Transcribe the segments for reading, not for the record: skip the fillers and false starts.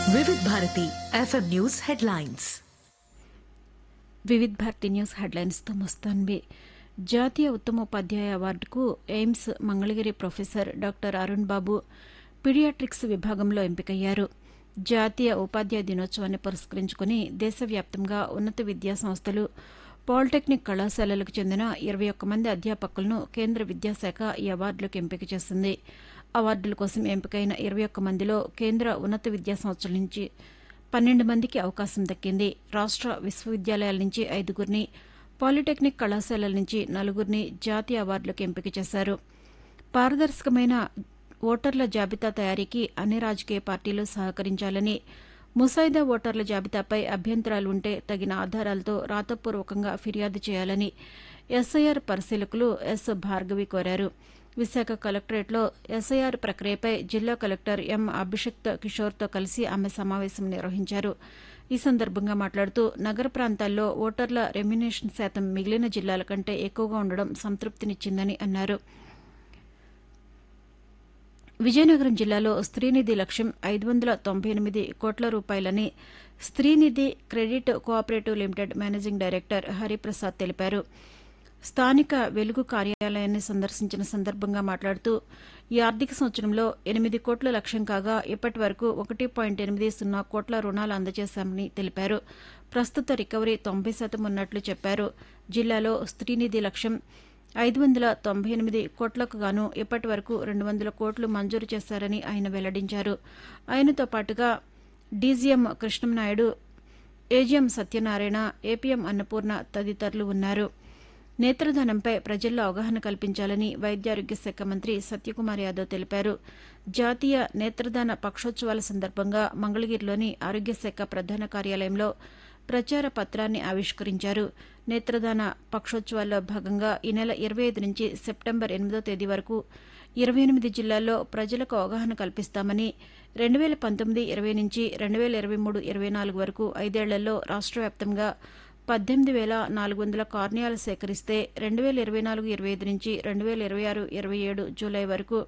వివిధ Bharati FM news headlines. వివిధ Bharati news హెడ్లైన్స్తో Mastanbi. జాతీయ ఉత్తమోపాధ్యాయ అవార్డుకు AIIMS Mangalagiri professor doctor Arun బాబు పీడియాట్రిక్స్ విభాగంలో ఎంపికయ్యారు. జాతీయ ఉపాధ్యాయ దినోత్సవాన్ని పురస్కరించుకుని దేశవ్యాప్తంగా ఉన్నత విద్యా సంస్థలు, పాలిటెక్నిక్ కళాశాలలకు చెందిన 21 మంది అధ్యాపకులను కేంద్ర విద్యాశాఖ ఈ అవార్డులకు ఎంపిక చేసింది. అవార్డుల కోసం ఎంపికైన 21 మందిలో కేంద్ర ఉన్నత విద్యా సంస్థల నుంచి 12 మందికి అవకాశం దక్కింది. రాష్ట విశ్వవిద్యాలయాల నుంచి 5గురిని, పాలిటెక్నిక్ కళాశాలల నుంచి 4గురిని జాతీయ అవార్డులకు ఎంపిక చేశారు. పారదర్శకమైన ఓటర్ల జాబితా తయారీకి అన్ని రాజకీయ పార్టీలు సహకరించాలని, ముసాయిదా ఓటర్ల జాబితాపై అభ్యంతరాలు ఉంటే తగిన ఆధారాలతో రాతపూర్వకంగా ఫిర్యాదు చేయాలని ఎస్ఐఆర్ పరిశీలకులు ఎస్ భార్గవి కోరారు. విశాఖ కలెక్టరేట్లో ఎస్ఐఆర్ ప్రక్రియపై జిల్లా కలెక్టర్ ఎం అభిషిక్త్ కిషోర్తో కలిసి ఆమె సమావేశం నిర్వహించారు. ఈ సందర్భంగా మాట్లాడుతూ నగర ప్రాంతాల్లో ఓటర్ల రెమ్యునేషన్ శాతం మిగిలిన జిల్లాల కంటే ఎక్కువగా ఉండడం సంతృప్తినిచ్చిందని అన్నారు. విజయనగరం జిల్లాలో స్త్రీనిధి లక్ష్యం 598 కోట్ల రూపాయలని Stree Nidhi credit cooperative limited managing director Hariprasad తెలిపారు. స్థానిక వెలుగు కార్యాలయాన్ని సందర్శించిన సందర్భంగా మాట్లాడుతూ ఈ ఆర్థిక సంవత్సరంలో 8 కోట్ల లక్ష్యం కాగా ఇప్పటి వరకు 1.80 కోట్ల రుణాలు అందజేశామని తెలిపారు. ప్రస్తుత రికవరీ 90% ఉన్నట్లు చెప్పారు. జిల్లాలో స్త్రీనిధి లక్ష్యం 598 కోట్లకు గాను ఇప్పటి వరకు 200 కోట్లు మంజూరు చేశారని ఆయన వెల్లడించారు. ఆయనతో పాటుగా DGM Krishnam Naidu, AGM Satyanarayana, APM Annapurna తదితరులు ఉన్నారు. నేత్రదానంపై ప్రజల్లో అవగాహన కల్పించాలని వైద్యారోగ్య శాఖ మంత్రి సత్యకుమార్ యాదవ్ తెలిపారు. జాతీయ నేత్రదాన పక్షోత్సవాల సందర్భంగా మంగళగిరిలోని ఆరోగ్య శాఖ ప్రధాన కార్యాలయంలో ప్రచార పత్రాన్ని ఆవిష్కరించారు. నేత్రదాన పక్షోత్సవాల్లో భాగంగా ఈ నెల 25 నుంచి సెప్టెంబర్ 8వ తేదీ వరకు 28 జిల్లాల్లో ప్రజలకు అవగాహన కల్పిస్తామని, 2019-20 నుంచి 2023-24 వరకు 5 ఏళ్లలో రాష్ట వ్యాప్తంగా 18,400 కార్నియాలు సేకరిస్తే 2024-25 నుంచి 2026-27 జూలై వరకు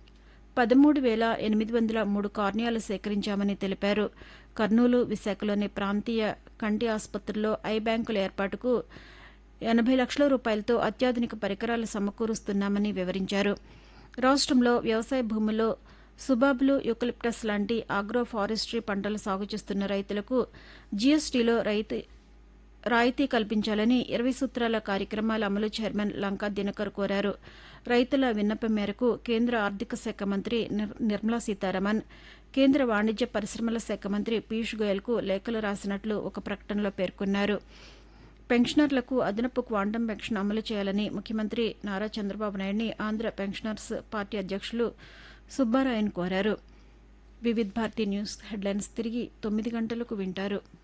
13,803 కార్నియాలు సేకరించామని తెలిపారు. కర్నూలు, విశాఖలోని ప్రాంతీయ కంటి ఆసుపత్రుల్లో ఐ బ్యాంకుల ఏర్పాటుకు 80 లక్షల రూపాయలతో అత్యాధునిక పరికరాలు సమకూరుస్తున్నామని వివరించారు. రాష్టంలో వ్యవసాయ భూముల్లో సుబాబులు, యూకలిప్టస్ లాంటి ఆగ్రో ఫారెస్ట్రీ పంటలు సాగు చేస్తున్న రైతులకు జీఎస్టీలో రాయితీ కల్పించాలని 20 సూత్రాల కార్యక్రమాల అమలు చైర్మన్ లంకా దినకర్ కోరారు. రైతుల విన్నపం మేరకు కేంద్ర ఆర్థిక శాఖ మంత్రి నిర్మలా సీతారామన్, కేంద్ర వాణిజ్య పరిశ్రమల శాఖ మంత్రి పీయూష్ గోయల్కు లేఖలు రాసినట్లు ఒక ప్రకటనలో పేర్కొన్నారు. పెన్షనర్లకు అదనపు క్వాంటం పెన్షన్ అమలు చేయాలని ముఖ్యమంత్రి నారా చంద్రబాబు నాయుడిని ఆంధ్ర పెన్షనర్స్ పార్టీ అధ్యక్షులు సుబ్బారాయన్ కోరారు. వివిధ భారతి న్యూస్ హెడ్లైన్స్ తిరిగి 9 గంటలకు వింటారు.